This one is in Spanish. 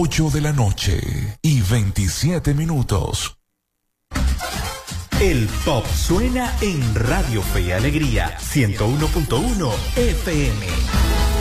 8 de la noche y 27 minutos. El pop suena en Radio Fe y Alegría 101.1 FM.